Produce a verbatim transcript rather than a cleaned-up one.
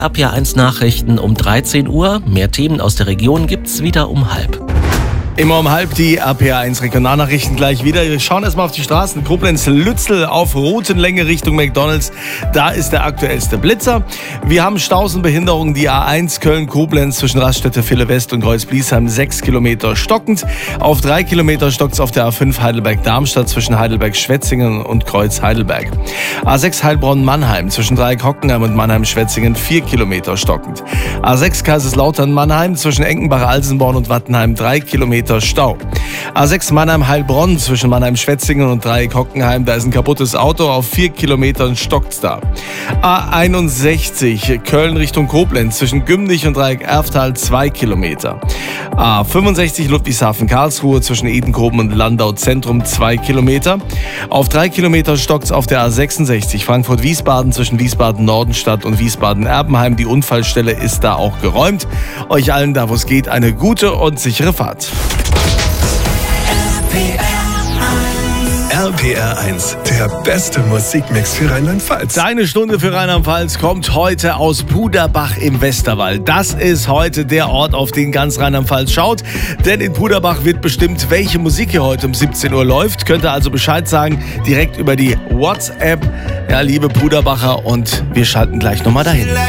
R P R eins Nachrichten um dreizehn Uhr. Mehr Themen aus der Region gibt's wieder um halb. Immer um halb die R P R eins Regionalnachrichten gleich wieder. Wir schauen erstmal auf die Straßen. Koblenz-Lützel auf Routenlänge Richtung McDonalds. Da ist der aktuellste Blitzer. Wir haben Staus und Behinderungen. Die A eins Köln-Koblenz zwischen Raststätte Ville West und Kreuz-Bliesheim sechs Kilometer stockend. Auf drei Kilometer stockt's auf der A fünf Heidelberg-Darmstadt zwischen Heidelberg-Schwetzingen und Kreuz-Heidelberg. A sechs Heilbronn-Mannheim zwischen Dreieck-Hockenheim und Mannheim-Schwetzingen vier Kilometer stockend. A sechs Kaiserslautern-Mannheim zwischen Enkenbach-Alsenborn und Wattenheim drei Kilometer Stau. A sechs Mannheim-Heilbronn zwischen Mannheim-Schwetzingen und Dreieck-Hockenheim, da ist ein kaputtes Auto, auf vier Kilometern stockt's da. A einundsechzig Köln Richtung Koblenz zwischen Gümnich und Dreieck-Erftal zwei Kilometer. A fünfundsechzig Ludwigshafen-Karlsruhe zwischen Edenkoben und Landau Zentrum zwei Kilometer. Auf drei Kilometer stockt's auf der A sechsundsechzig Frankfurt-Wiesbaden zwischen Wiesbaden-Nordenstadt und Wiesbaden-Erbenheim. Die Unfallstelle ist da auch geräumt. Euch allen da, wo es geht, eine gute und sichere Fahrt. R P R eins, der beste Musikmix für Rheinland-Pfalz. Deine Stunde für Rheinland-Pfalz kommt heute aus Puderbach im Westerwald. Das ist heute der Ort, auf den ganz Rheinland-Pfalz schaut. Denn in Puderbach wird bestimmt, welche Musik hier heute um siebzehn Uhr läuft. Könnt ihr also Bescheid sagen, direkt über die WhatsApp. Ja, liebe Puderbacher, und wir schalten gleich nochmal dahin.